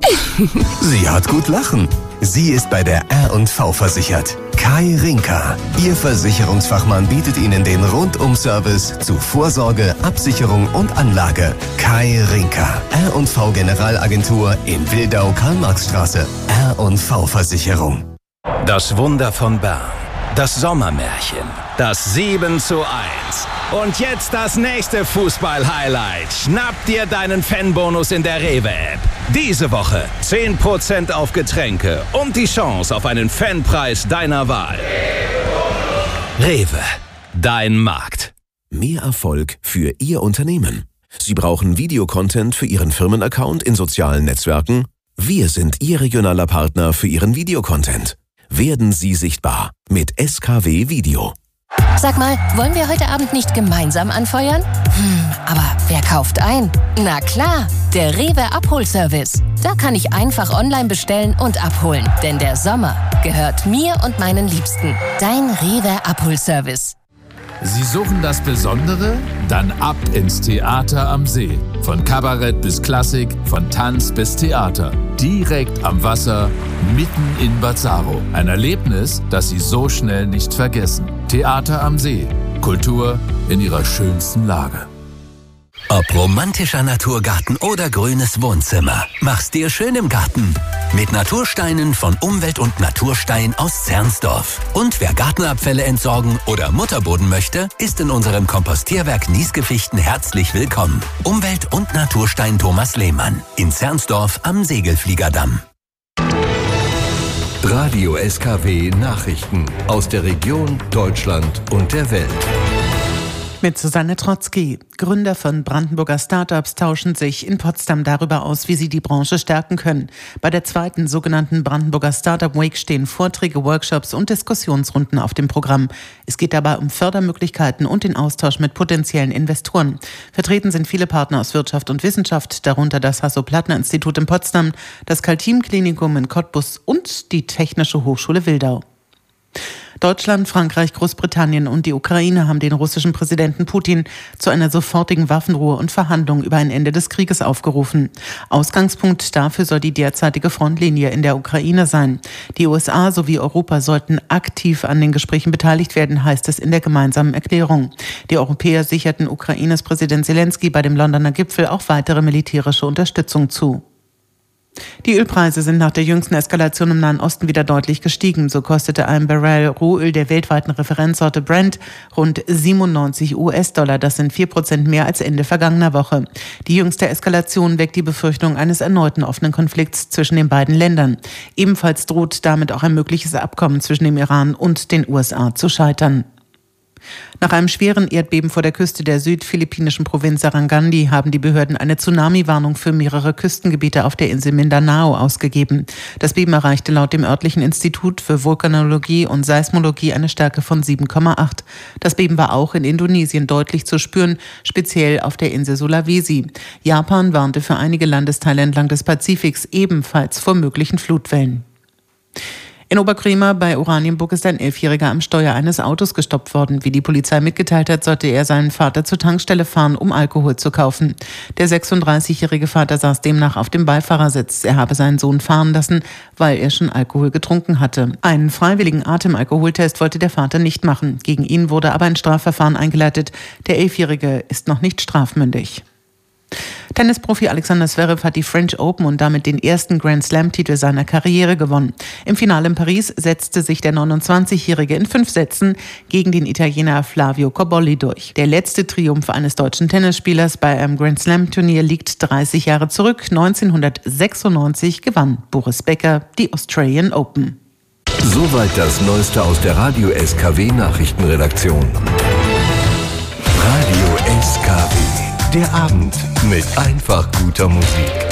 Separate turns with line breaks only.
Sie hat gut lachen. Sie ist bei der R&V versichert. Kai Rinka, Ihr Versicherungsfachmann, bietet Ihnen den Rundum-Service zu Vorsorge, Absicherung und Anlage. Kai Rinka, R&V Generalagentur in Wildau, Karl-Marx-Straße. R&V Versicherung.
Das Wunder von Bern. Das Sommermärchen. Das 7:1. Und jetzt das nächste Fußball-Highlight. Schnapp dir deinen Fanbonus in der Rewe-App. Diese Woche 10% auf Getränke und die Chance auf einen Fanpreis deiner Wahl. Rewe, dein Markt.
Mehr Erfolg für Ihr Unternehmen. Sie brauchen Videocontent für Ihren Firmenaccount in sozialen Netzwerken? Wir sind Ihr regionaler Partner für Ihren Videocontent. Werden Sie sichtbar mit SKW Video.
Sag mal, wollen wir heute Abend nicht gemeinsam anfeuern? Aber wer kauft ein? Na klar, der Rewe Abholservice. Da kann ich einfach online bestellen und abholen. Denn der Sommer gehört mir und meinen Liebsten. Dein Rewe Abholservice.
Sie suchen das Besondere? Dann ab ins Theater am See. Von Kabarett bis Klassik, von Tanz bis Theater. Direkt am Wasser, mitten in Bazzaro. Ein Erlebnis, das Sie so schnell nicht vergessen. Theater am See. Kultur in ihrer schönsten Lage.
Ob romantischer Naturgarten oder grünes Wohnzimmer, mach's dir schön im Garten. Mit Natursteinen von Umwelt und Naturstein aus Zernsdorf. Und wer Gartenabfälle entsorgen oder Mutterboden möchte, ist in unserem Kompostierwerk Niesgefichten herzlich willkommen. Umwelt- und Naturstein Thomas Lehmann in Zernsdorf am Segelfliegerdamm.
Radio SKW Nachrichten aus der Region, Deutschland und der Welt.
Mit Susanne Trotzki. Gründer von Brandenburger Startups tauschen sich in Potsdam darüber aus, wie sie die Branche stärken können. Bei der zweiten sogenannten Brandenburger Startup Week stehen Vorträge, Workshops und Diskussionsrunden auf dem Programm. Es geht dabei um Fördermöglichkeiten und den Austausch mit potenziellen Investoren. Vertreten sind viele Partner aus Wirtschaft und Wissenschaft, darunter das Hasso-Plattner-Institut in Potsdam, das Caltim-Klinikum in Cottbus und die Technische Hochschule Wildau. Deutschland, Frankreich, Großbritannien und die Ukraine haben den russischen Präsidenten Putin zu einer sofortigen Waffenruhe und Verhandlungen über ein Ende des Krieges aufgerufen. Ausgangspunkt dafür soll die derzeitige Frontlinie in der Ukraine sein. Die USA sowie Europa sollten aktiv an den Gesprächen beteiligt werden, heißt es in der gemeinsamen Erklärung. Die Europäer sicherten Ukraines Präsident Zelensky bei dem Londoner Gipfel auch weitere militärische Unterstützung zu. Die Ölpreise sind nach der jüngsten Eskalation im Nahen Osten wieder deutlich gestiegen. So kostete ein Barrel Rohöl der weltweiten Referenzsorte Brent rund 97 US-Dollar. Das sind 4% mehr als Ende vergangener Woche. Die jüngste Eskalation weckt die Befürchtung eines erneuten offenen Konflikts zwischen den beiden Ländern. Ebenfalls droht damit auch ein mögliches Abkommen zwischen dem Iran und den USA zu scheitern. Nach einem schweren Erdbeben vor der Küste der südphilippinischen Provinz Sarangani haben die Behörden eine Tsunami-Warnung für mehrere Küstengebiete auf der Insel Mindanao ausgegeben. Das Beben erreichte laut dem örtlichen Institut für Vulkanologie und Seismologie eine Stärke von 7,8. Das Beben war auch in Indonesien deutlich zu spüren, speziell auf der Insel Sulawesi. Japan warnte für einige Landesteile entlang des Pazifiks ebenfalls vor möglichen Flutwellen. In Oberkremer bei Oranienburg ist ein 11-Jähriger am Steuer eines Autos gestoppt worden. Wie die Polizei mitgeteilt hat, sollte er seinen Vater zur Tankstelle fahren, um Alkohol zu kaufen. Der 36-jährige Vater saß demnach auf dem Beifahrersitz. Er habe seinen Sohn fahren lassen, weil er schon Alkohol getrunken hatte. Einen freiwilligen Atemalkoholtest wollte der Vater nicht machen. Gegen ihn wurde aber ein Strafverfahren eingeleitet. Der 11-Jährige ist noch nicht strafmündig. Tennisprofi Alexander Zverev hat die French Open und damit den ersten Grand-Slam-Titel seiner Karriere gewonnen. Im Finale in Paris setzte sich der 29-Jährige in 5 Sätzen gegen den Italiener Flavio Cobolli durch. Der letzte Triumph eines deutschen Tennisspielers bei einem Grand-Slam-Turnier liegt 30 Jahre zurück. 1996 gewann Boris Becker die Australian Open.
Soweit das Neueste aus der Radio SKW Nachrichtenredaktion. Radio SKW. Der Abend mit einfach guter Musik.